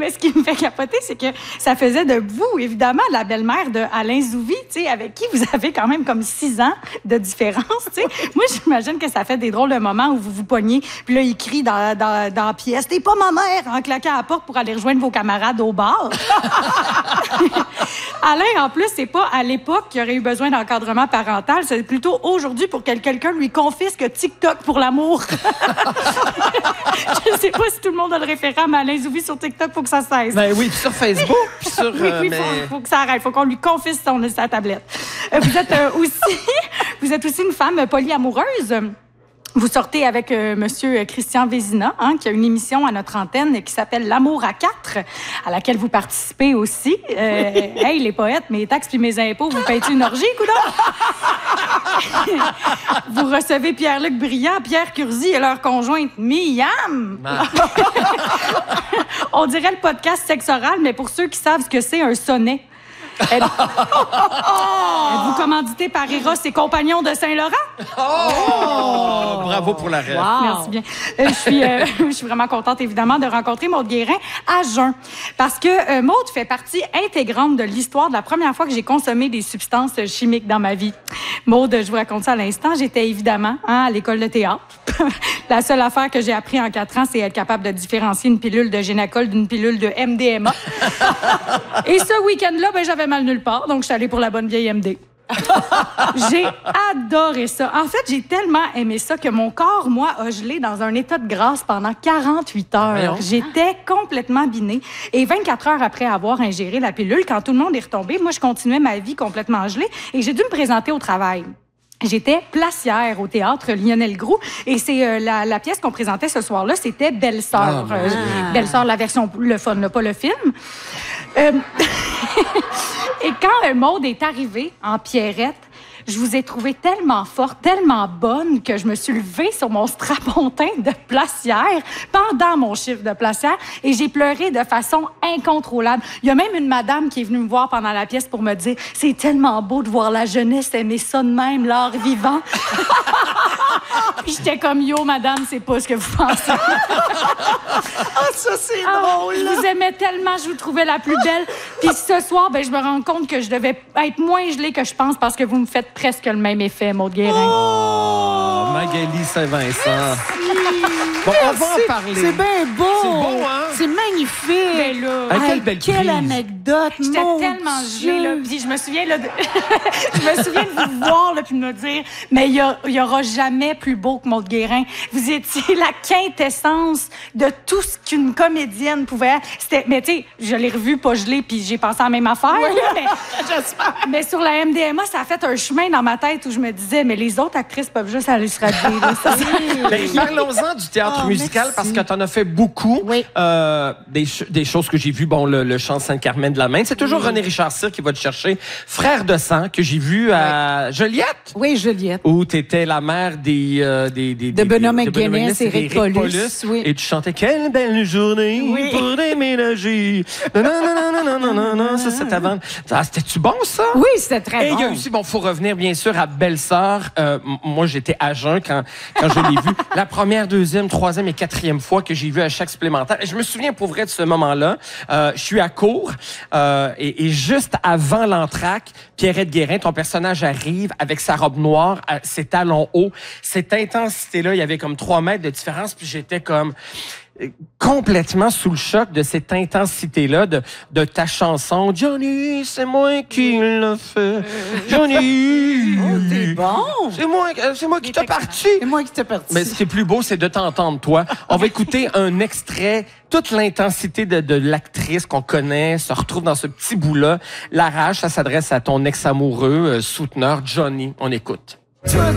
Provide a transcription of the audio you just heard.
ce qui me fait capoter, c'est que ça faisait de vous, évidemment, la belle-mère de Alain Zouvi, tu sais, avec qui vous avez quand même comme 6 ans de différence, tu sais. Moi, j'imagine que ça fait des drôles de moments où vous vous pognez, puis là, il crie dans la pièce, « T'es pas ma mère! » en claquant à la porte pour aller rejoindre vos camarades au bar. Alain, en plus, c'est pas à l'époque qu'il aurait eu besoin d'encadrement parental, c'est plutôt aujourd'hui pour que quelqu'un lui confisque TikTok pour l'amour. Je sais pas si tout le monde a le référent, mais Alain Zouvi sur TikTok, faut que ça cesse. Ben oui, puis sur Facebook, puis sur... oui, faut que ça arrête. Faut qu'on lui confisque sa tablette. Vous êtes aussi une femme polyamoureuse. Vous sortez avec Monsieur Christian Vézina, qui a une émission à notre antenne qui s'appelle L'amour à 4, à laquelle vous participez aussi. Hey, les poètes, mes taxes puis mes impôts, vous payez une orgie, coudonc? Vous recevez Pierre-Luc Briand, Pierre Curzi et leur conjointe Miam. On dirait le podcast Sexe oral, mais pour ceux qui savent ce que c'est un sonnet. Êtes-vous commandité par Eros et compagnons de Saint-Laurent? Oh! Bravo pour la rêve. Wow. Merci bien. Je suis vraiment contente, évidemment, de rencontrer Maude Guérin à jeun. Parce que Maude fait partie intégrante de l'histoire de la première fois que j'ai consommé des substances chimiques dans ma vie. Maude, je vous raconte ça à l'instant, j'étais évidemment à l'école de théâtre. La seule affaire que j'ai appris en 4 ans, c'est être capable de différencier une pilule de Génacol d'une pilule de MDMA. Et ce week-end-là, j'avais mal nulle part, donc je suis allée pour la bonne vieille MD. J'ai adoré ça. En fait, j'ai tellement aimé ça que mon corps, moi, a gelé dans un état de grâce pendant 48 heures. J'étais complètement binée. Et 24 heures après avoir ingéré la pilule, quand tout le monde est retombé, moi, je continuais ma vie complètement gelée et j'ai dû me présenter au travail. J'étais placière au théâtre Lionel Groux et c'est la pièce qu'on présentait ce soir-là, c'était Belle-Sœur. Belle-Sœur, la version le fun, là, pas le film. Et quand Maude est arrivée en Pierrette, je vous ai trouvée tellement forte, tellement bonne que je me suis levée sur mon strapontin de placière pendant mon chiffre de placière et j'ai pleuré de façon incontrôlable. Il y a même une madame qui est venue me voir pendant la pièce pour me dire « C'est tellement beau de voir la jeunesse aimer ça de même, l'art vivant. » Puis j'étais comme « Yo, madame, c'est pas ce que vous pensez. » Ça, c'est drôle! Je vous aimais tellement, je vous trouvais la plus belle. Puis ce soir, je me rends compte que je devais être moins gelée que je pense parce que vous me faites presque le même effet, Maude Guérin. Oh! Magali Saint-Vincent. Bon, on va en parler. C'est bien beau. C'est beau, hein? C'est magnifique. Ben là, quelle belle prise. Quelle anecdote. J'étais tellement gelée, là. Puis je me souviens, là, je me souviens de vous voir, là, puis de me dire, mais il y aura jamais plus beau que Maude Guérin. Vous étiez la quintessence de tout ce qu'une comédienne pouvait être. Mais tu sais, je l'ai revu pas gelée, puis j'ai pensé à la même affaire. Ouais. Là, mais sur la MDMA, ça a fait un chemin dans ma tête où je me disais, mais les autres actrices peuvent juste aller se rhabiller. Parlons-en du théâtre musical, merci. parce que tu en as fait beaucoup. Oui. Des choses que j'ai vues, bon, le chant Sainte-Carmen de la Main. C'est toujours René Richard Cyr qui va te chercher. Frère de sang, que j'ai vu à Joliette. Oui, Juliette. Où tu étais la mère De Benoît McGuinness et Eric Paulus. Oui. Et tu chantais « Quelle belle journée pour déménager. » Ça, c'était avant. Ah, c'était-tu bon, ça? Oui, c'était très Et bon. il y a aussi, faut revenir bien sûr à Belle-Sœur. Moi, j'étais à jeun quand je l'ai vu. La première, deuxième, troisième et quatrième fois que j'ai vu à chaque supplémentaire. Et je me souviens pour vrai de ce moment-là. Je suis à court et juste avant l'entracte, Pierrette Guérin, ton personnage arrive avec sa robe noire, ses talons hauts. Cette intensité-là, il y avait comme 3 mètres de différence, puis j'étais comme complètement sous le choc de cette intensité-là de ta chanson. Johnny, c'est moi qui l'a fait. Johnny. T'es bon. C'est moi qui t'ai parti. C'est moi qui t'ai parti. Mais ce qui est plus beau, c'est de t'entendre, toi. On va écouter un extrait. Toute l'intensité de l'actrice qu'on connaît se retrouve dans ce petit bout-là. La rage, ça s'adresse à ton ex-amoureux, souteneur, Johnny. On écoute. Toi